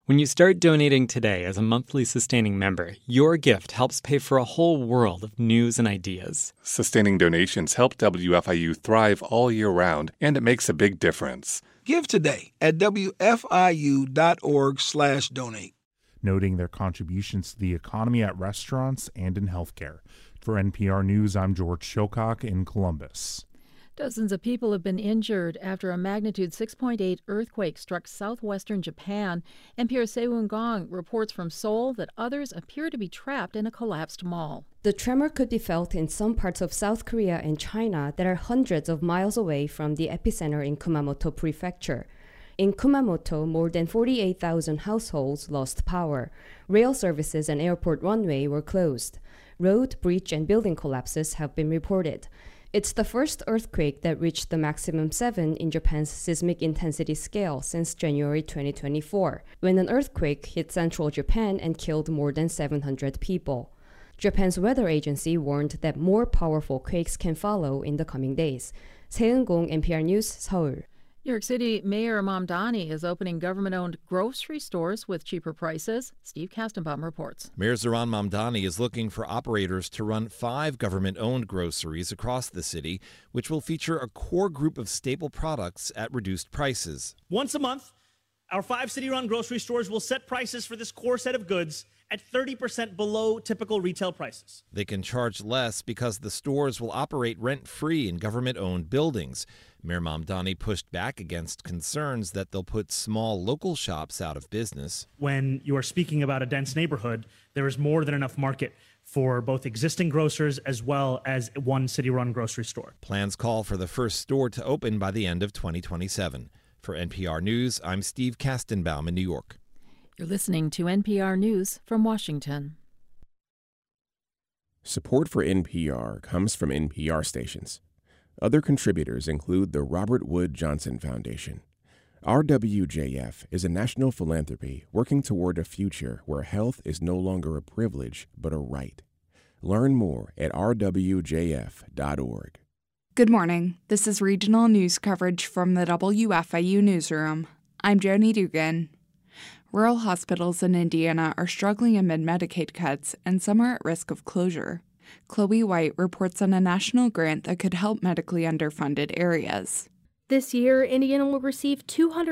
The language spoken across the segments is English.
When you start donating today as a monthly sustaining member, your gift helps pay for a whole world of news and ideas. Sustaining donations help WFIU thrive all year round, and it makes a big difference. Give today at WFIU.org/donate. Noting their contributions to the economy at restaurants and in healthcare. For NPR News, I'm George Shokok in Columbus. Dozens of people have been injured after a magnitude 6.8 earthquake struck southwestern Japan. NPR's Sewon Gong reports from Seoul that others appear to be trapped in a collapsed mall. The tremor could be felt in some parts of South Korea and China that are hundreds of miles away from the epicenter in Kumamoto Prefecture. In Kumamoto, more than 48,000 households lost power. Rail services and airport runway were closed. Road, bridge, and building collapses have been reported. It's the first earthquake that reached the maximum 7 in Japan's seismic intensity scale since January 2024, when an earthquake hit central Japan and killed more than 700 people. Japan's weather agency warned that more powerful quakes can follow in the coming days. 세은공, NPR News, Seoul. New York City Mayor Mamdani is opening government-owned grocery stores with cheaper prices. Steve Kastenbaum reports. Mayor Zohran Mamdani is looking for operators to run 5 government-owned groceries across the city, which will feature a core group of staple products at reduced prices. Once a month, our 5 city-run grocery stores will set prices for this core set of goods at 30% below typical retail prices. They can charge less because the stores will operate rent-free in government-owned buildings. Mayor Mamdani pushed back against concerns that they'll put small local shops out of business. When you are speaking about a dense neighborhood, there is more than enough market for both existing grocers as well as one city-run grocery store. Plans call for the first store to open by the end of 2027. For NPR News, I'm Steve Kastenbaum in New York. You're listening to NPR News from Washington. Support for NPR comes from NPR stations. Other contributors include the Robert Wood Johnson Foundation. RWJF is a national philanthropy working toward a future where health is no longer a privilege but a right. Learn more at rwjf.org. Good morning. This is regional news coverage from the WFIU newsroom. I'm Joni Dugan. Rural hospitals in Indiana are struggling amid Medicaid cuts, and some are at risk of closure. Chloe White reports on a national grant that could help medically underfunded areas. This year, Indiana will receive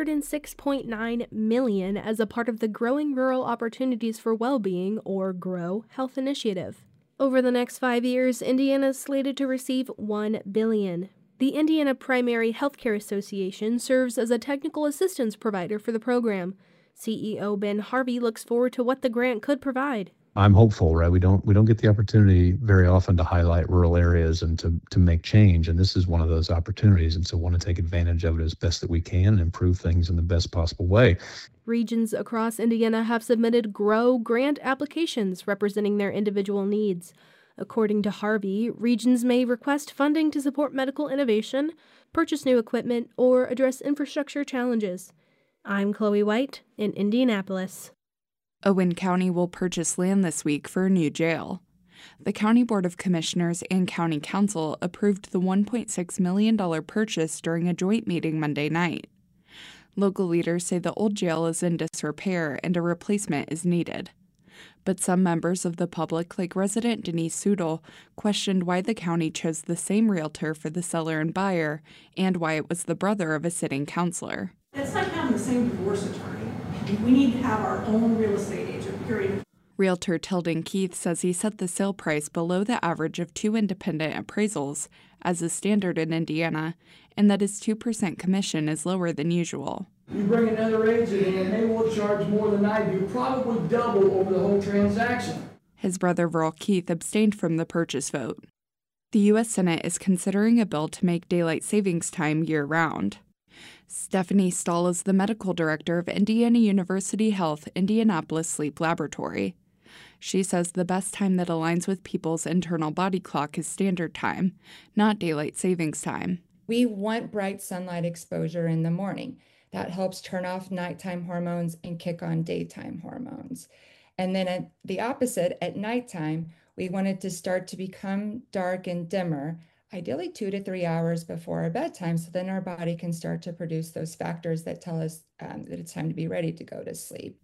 $206.9 million as a part of the Growing Rural Opportunities for Wellbeing, or GROW, health initiative. Over the next 5 years, Indiana is slated to receive $1 billion. The Indiana Primary Healthcare Association serves as a technical assistance provider for the program. CEO Ben Harvey looks forward to what the grant could provide. I'm hopeful, right? We don't get the opportunity very often to highlight rural areas and to make change, and this is one of those opportunities, and so want to take advantage of it as best that we can and improve things in the best possible way. Regions across Indiana have submitted GROW grant applications representing their individual needs. According to Harvey, regions may request funding to support medical innovation, purchase new equipment, or address infrastructure challenges. I'm Chloe White in Indianapolis. Owen County will purchase land this week for a new jail. The County Board of Commissioners and County Council approved the $1.6 million purchase during a joint meeting Monday night. Local leaders say the old jail is in disrepair and a replacement is needed. But some members of the public, like resident Denise Sudol, questioned why the county chose the same realtor for the seller and buyer, and why it was the brother of a sitting counselor. It's like having the same divorce attorney. We need to have our own real estate agent, period. Realtor Tilden Keith says he set the sale price below the average of 2 independent appraisals, as is standard in Indiana, and that his 2% commission is lower than usual. You bring another agent in, they will charge more than I do, probably double over the whole transaction. His brother Verl Keith abstained from the purchase vote. The U.S. Senate is considering a bill to make daylight savings time year-round. Stephanie Stahl is the medical director of Indiana University Health Indianapolis Sleep Laboratory. She says the best time that aligns with people's internal body clock is standard time, not daylight savings time. We want bright sunlight exposure in the morning. That helps turn off nighttime hormones and kick on daytime hormones. And then at the opposite, at nighttime, we want it to start to become dark and dimmer, ideally 2 to 3 hours before our bedtime, so then our body can start to produce those factors that tell us that it's time to be ready to go to sleep.